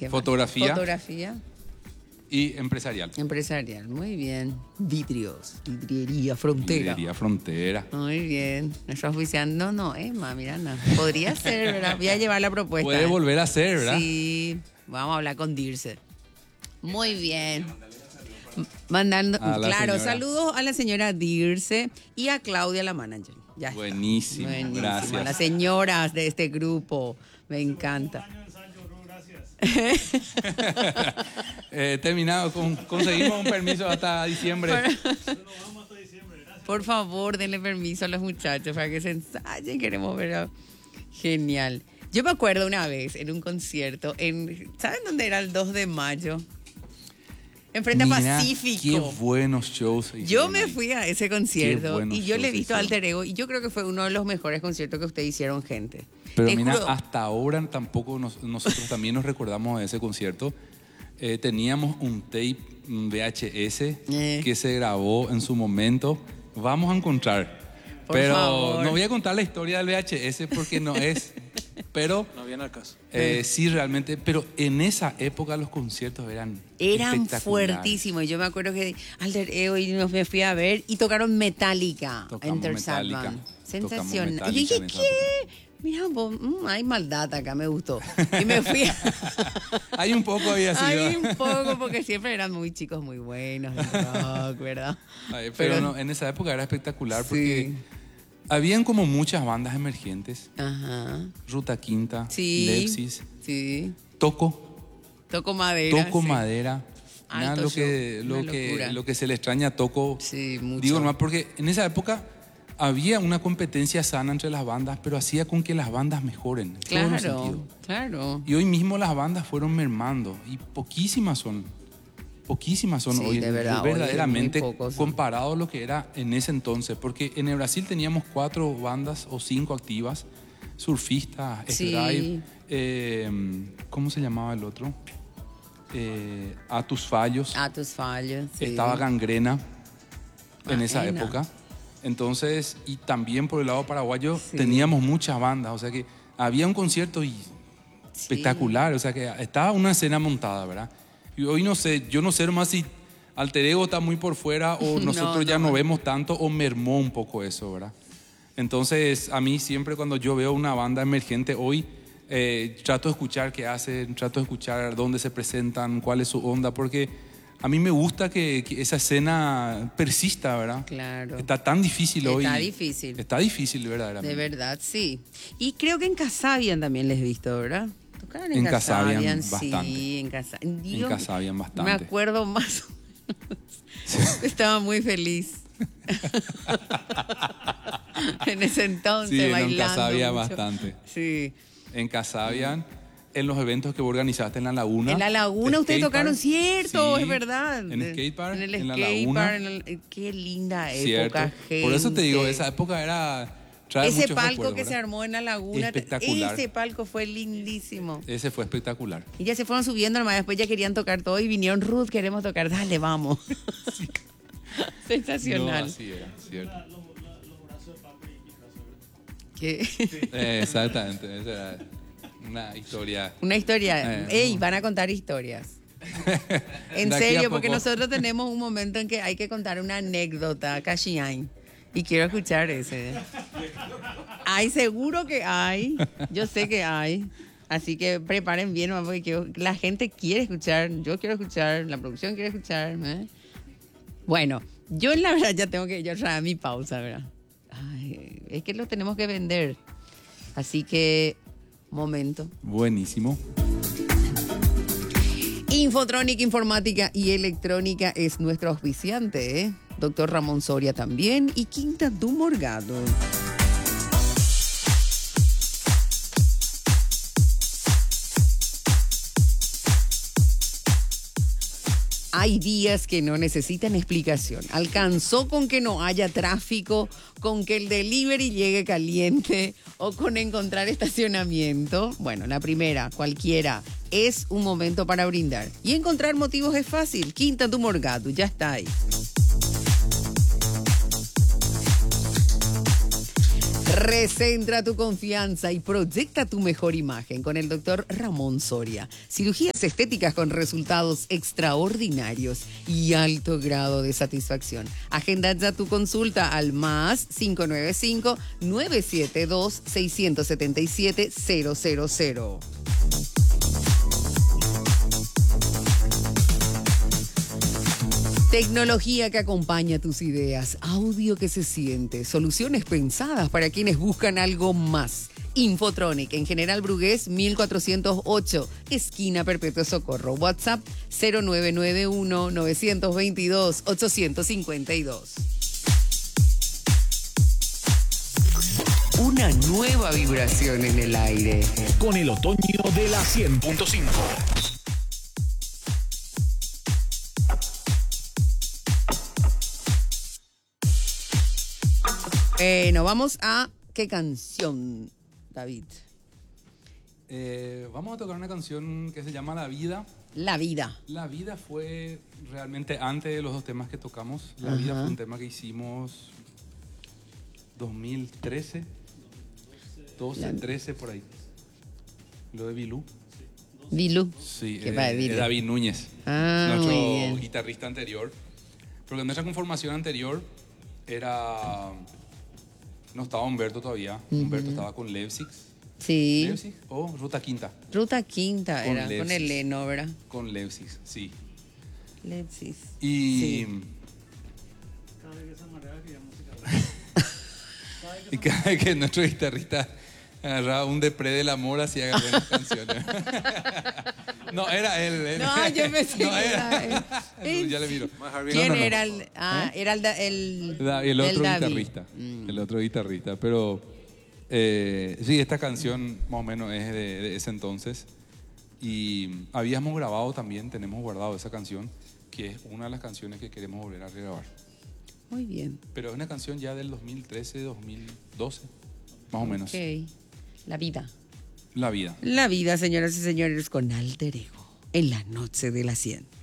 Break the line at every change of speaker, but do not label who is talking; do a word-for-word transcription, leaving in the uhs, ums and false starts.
¿Qué más?
Fotografía.
Fotografía.
Y empresarial.
Empresarial, muy bien. Vidrios, vidriería frontera.
Vidriería Frontera.
Muy bien. Nuestro oficiando, no, no, Emma, mira, no. Podría ser, ¿verdad? Voy a llevar la propuesta.
Puede
¿eh?
volver a ser, ¿verdad?
Sí, vamos a hablar con Dirce. Muy bien. Mandando,
A la
claro,
señora.
saludos a la señora Dirce y a Claudia, la manager. Ya está.
Buenísimo,
Buenísimo.
gracias.
Las señoras de este grupo, me encanta.
eh, terminado, con, conseguimos un permiso hasta diciembre.
Por favor, denle permiso a los muchachos para que se ensayen. Queremos ver. a- Genial. Yo me acuerdo una vez en un concierto, en, ¿saben dónde era el dos de mayo? En frente a
Mira,
Pacífico.
Qué buenos shows. se
Yo
hicieron
me
ahí.
fui a ese concierto
Qué buenos
y yo le he
shows
visto a
hicieron.
Alter Ego y yo creo que fue uno de los mejores conciertos que ustedes hicieron, gente.
Pero
Te
mira,
juro.
hasta ahora tampoco nos- nosotros también nos recordamos de ese concierto. Eh, teníamos un tape mm, V H S
Eh.
que se grabó en su momento. Vamos a encontrar.
Por
pero
favor.
no voy a contar la historia del V H S porque no es. Pero
No viene al caso.
eh, sí, realmente. Pero en esa época los conciertos eran
Eran
espectaculares.
fuertísimos. Yo me acuerdo que Alter Ego y nos me fui a ver y tocaron Metallica.
Tocamos
Enter
Metallica.
Sandman.
Tocamos
Sensacional.
Metallica
Y yo dije,
en esa
¿qué? Mira, vos, mm, hay maldad acá, me gustó. Y me fui.
Hay un poco había sido.
Hay un poco, porque siempre eran muy chicos, muy buenos, de rock, ¿verdad?
Ay, pero no, en esa época era espectacular
Sí.
porque habían como muchas bandas emergentes.
Ajá.
Ruta Quinta,
Sí.
Lepsis,
Sí.
Toco,
Toco madera.
Toco
sí.
Madera.
Alto
Nada, lo, que,
show,
lo,
una
que,
locura.
lo que se le extraña a Toco.
Sí, mucho.
Digo nomás porque en esa época había una competencia sana entre las bandas, pero hacía con que las bandas mejoren. En todos los
Claro,
sentidos.
claro.
Y hoy mismo las bandas fueron mermando y poquísimas son. Poquísimas son
Sí,
hoy,
de verdad, hoy
verdaderamente
muy pocos.
comparado a lo que era en ese entonces. Porque en el Brasil teníamos cuatro bandas o cinco activas: Surfistas,
Sí.
Drive, eh, ¿cómo se llamaba el otro? Eh, A Tus Fallos.
A tus fallos. Sí.
Estaba Gangrena en esa
Gangrena.
época. Entonces, y también por el lado paraguayo
Sí.
teníamos muchas bandas. O sea que había un concierto y espectacular. O sea que estaba una escena montada, ¿verdad? Y hoy no sé, yo no sé más si Alter Ego está muy por fuera o
No,
nosotros ya
no.
no vemos tanto o mermó un poco eso, ¿verdad? Entonces, a mí siempre cuando yo veo una banda emergente hoy, eh, trato de escuchar qué hacen, trato de escuchar dónde se presentan, cuál es su onda, porque a mí me gusta que, que esa escena persista, ¿verdad?
Claro.
Está tan difícil hoy.
Está difícil.
Está difícil, verdaderamente.
De verdad, sí. Y creo que en Casabian también les he visto, ¿verdad? Tocaron en,
En Casabian,
Casabian,
bastante.
sí, en Casabian. Dios,
En Casabian, bastante.
Me acuerdo más o menos. Estaba muy feliz. En ese entonces,
Sí, no, en
bailando
Casabian
mucho.
bastante.
Sí.
En Casabian, en los eventos que vos organizaste en La Laguna.
En La Laguna ustedes
Skate
tocaron,
Park.
cierto,
Sí,
es verdad.
En Skate Park,
En el
en La
Skate
Laguna.
Park, en el- qué linda
Cierto.
época, gente.
Por eso te digo, esa época era. Trae
Ese
muchos
palco
recuerdos,
que se
¿verdad?
armó en La Laguna,
Espectacular.
ese palco fue lindísimo.
Ese fue espectacular.
Y ya se fueron subiendo, nomás después ya querían tocar todo y vinieron, Ruth, queremos tocar, dale, vamos. Sensacional.
No, así era, cierto.
¿Qué?
Eh, exactamente, esa era una historia.
Una historia.
Eh,
Ey,
no.
van a contar historias. En
De aquí a
serio, porque
poco.
nosotros tenemos un momento en que hay que contar una anécdota, Cashiain. Y quiero escuchar ese. Hay, seguro que hay. Yo sé que hay. Así que preparen bien, mamá, porque quiero- la gente quiere escuchar. Yo quiero escuchar. La producción quiere escuchar. ¿eh? Bueno, yo en la verdad ya tengo que yo traer mi pausa, ¿verdad? Ay, es que lo tenemos que vender. Así que, momento.
Buenísimo.
Infotrónica, informática y electrónica es nuestro auspiciante, ¿eh? Doctor Ramón Soria también y Quinta do Morgado. Hay días que no necesitan explicación. Alcanzó con que no haya tráfico, con que el delivery llegue caliente o con encontrar estacionamiento. Bueno, la primera, cualquiera, es un momento para brindar. Y encontrar motivos es fácil. Quinta do Morgado, ya está ahí. Recentra tu confianza y proyecta tu mejor imagen con el doctor Ramón Soria. Cirugías estéticas con resultados extraordinarios y alto grado de satisfacción. Agenda ya tu consulta al más cinco nueve cinco, nueve siete dos, seis siete siete, cero cero cero. Tecnología que acompaña tus ideas, audio que se siente, soluciones pensadas para quienes buscan algo más. Infotronic en General Brugués mil cuatrocientos ocho, esquina Perpetuo Socorro. WhatsApp cero nueve nueve uno, nueve dos dos, ocho cinco dos. Una nueva vibración en el aire.
Con el otoño de la cien punto cinco.
Bueno, vamos a ¿qué canción, David?
Eh, vamos a tocar una canción que se llama La Vida.
La Vida.
La Vida fue realmente antes de los dos temas que tocamos. La
Ajá.
Vida fue un tema que hicimos dos mil trece, doce,
La...
trece por ahí. Lo de Bilú.
Bilú.
Sí,
¿Qué
eh,
va de Bilú?
de David Núñez,
Ah,
nuestro
muy bien.
guitarrista anterior. Porque en nuestra conformación anterior era... No estaba Humberto todavía.
Uh-huh.
Humberto estaba con Leipzig.
Sí.
¿Leipzig o Ruta Quinta?
Ruta Quinta
Con
era,
Leipzig.
con el Leno, ¿verdad?
Con Leipzig, sí.
Leipzig.
Y,
Sí.
y cada vez que nuestro guitarrista agarraba un depre del amor, hacía buenas canciones. No, era él. él.
No, yo pensé
No,
que era él.
él. Ya le miro.
¿Quién
No, no, no.
era el...? Ah, era el... da- el,
Da- el otro
David.
guitarrista.
Mm.
El otro guitarrista. Pero eh, sí, esta canción más o menos es de, de ese entonces. Y habíamos grabado también, tenemos guardado esa canción, que es una de las canciones que queremos volver a regrabar.
Muy bien.
Pero es una canción ya del dos mil trece, dos mil doce, más o menos.
Ok. La Vida.
La Vida.
La Vida, señoras y señores, con Alter Ego. En la noche de la cien.